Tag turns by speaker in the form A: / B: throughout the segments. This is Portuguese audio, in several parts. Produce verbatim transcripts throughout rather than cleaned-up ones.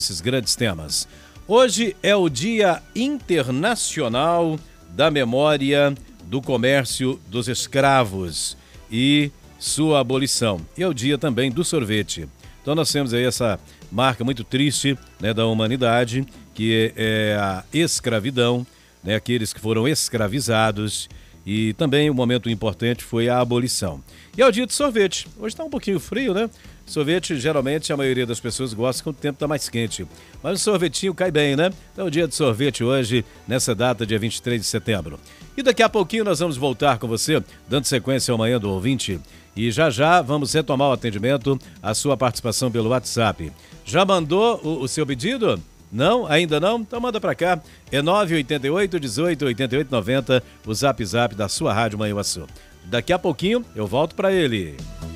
A: esses grandes temas. Hoje é o Dia Internacional da Memória do Comércio dos Escravos e sua abolição. E é o dia também do sorvete. Então nós temos aí essa marca muito triste, né, da humanidade, que é a escravidão, né, aqueles que foram escravizados, e também um momento importante foi a abolição. E é o dia de sorvete. Hoje está um pouquinho frio, né? Sorvete, geralmente, a maioria das pessoas gosta quando o tempo está mais quente. Mas o sorvetinho cai bem, né? Então é o dia de sorvete hoje, nessa data, dia vinte e três de setembro. E daqui a pouquinho nós vamos voltar com você, dando sequência ao Manhã do Ouvinte. E já já vamos retomar o atendimento, a sua participação pelo WhatsApp. Já mandou o, o seu pedido? Não? Ainda não? Então manda pra cá. É nove oito oito, dezoito, oitenta e oito, noventa, o zap zap da sua Rádio Manhuaçu. Daqui a pouquinho eu volto pra ele.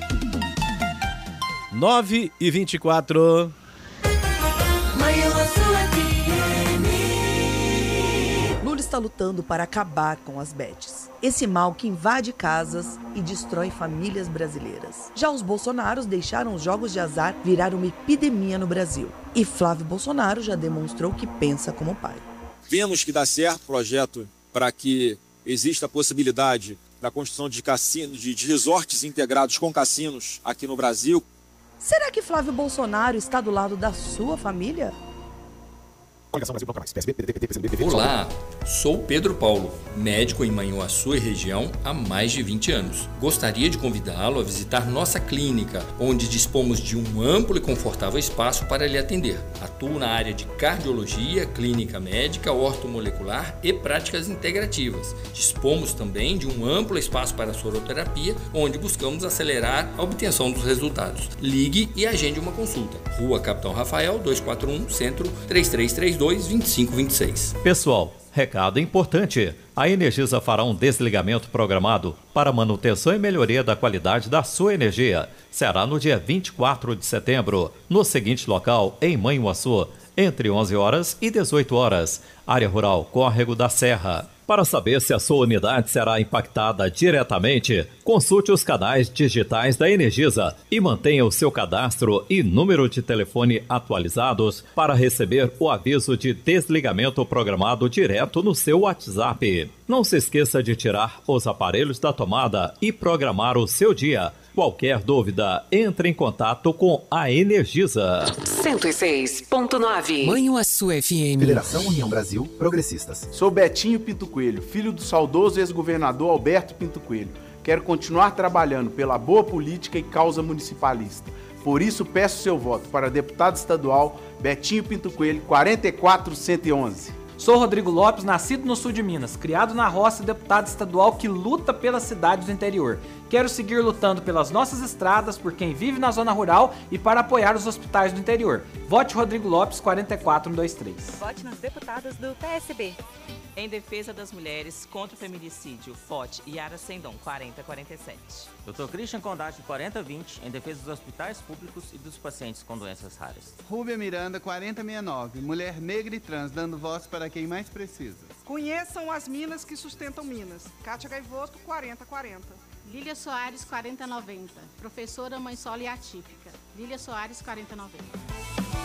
A: nove e vinte e quatro.
B: Lula está lutando para acabar com as bets. Esse mal que invade casas e destrói famílias brasileiras. Já os bolsonaros deixaram os jogos de azar virar uma epidemia no Brasil. E Flávio Bolsonaro já demonstrou que pensa como pai.
C: Vemos que dá certo o projeto para que exista a possibilidade da construção de cassinos, de, de resorts integrados com cassinos aqui no Brasil.
B: Será que Flávio Bolsonaro está do lado da sua família?
D: Olá, sou Pedro Paulo, médico em Manhuaçu e região há mais de vinte anos. Gostaria de convidá-lo a visitar nossa clínica, onde dispomos de um amplo e confortável espaço para lhe atender. Atuo na área de cardiologia, clínica médica, ortomolecular e práticas integrativas. Dispomos também de um amplo espaço para soroterapia, onde buscamos acelerar a obtenção dos resultados. Ligue e agende uma consulta. Rua Capitão Rafael, duzentos e quarenta e um, Centro, três três três dois, vinte e cinco vinte e seis.
E: Pessoal, recado importante. A Energisa fará um desligamento programado para manutenção e melhoria da qualidade da sua energia. Será no dia vinte e quatro de setembro, no seguinte local, em Manhuaçu, entre onze horas e dezoito horas. Área Rural Córrego da Serra. Para saber se a sua unidade será impactada diretamente, consulte os canais digitais da Energisa e mantenha o seu cadastro e número de telefone atualizados para receber o aviso de desligamento programado direto no seu WhatsApp. Não se esqueça de tirar os aparelhos da tomada e programar o seu dia. Qualquer dúvida, entre em contato com a Energisa.
F: cento e seis ponto nove
G: Manhuaçu F M.
H: Federação União Brasil Progressistas.
I: Sou Betinho Pinto Coelho, filho do saudoso ex-governador Alberto Pinto Coelho. Quero continuar trabalhando pela boa política e causa municipalista. Por isso peço seu voto para deputado estadual Betinho Pinto Coelho, quarenta e quatro cento e onze.
J: Sou Rodrigo Lopes, nascido no sul de Minas, criado na roça e deputado estadual que luta pelas cidades do interior. Quero seguir lutando pelas nossas estradas, por quem vive na zona rural e para apoiar os hospitais do interior. Vote Rodrigo Lopes, quarenta e quatro cento e vinte e três.
K: Vote nos deputados do P S B. Em defesa das mulheres contra o feminicídio, vote Yara Sendon, quarenta quarenta e sete.
L: doutor Christian Condati, quarenta vinte, em defesa dos hospitais públicos e dos pacientes com doenças raras.
M: Rúbia Miranda, quarenta sessenta e nove, mulher negra e trans, dando voz para quem mais precisa.
N: Conheçam as minas que sustentam Minas. Kátia Gaivoto, quarenta quarenta.
O: Lília Soares, quarenta noventa. Professora Mãe Solo e Atípica. Lília Soares, quarenta noventa.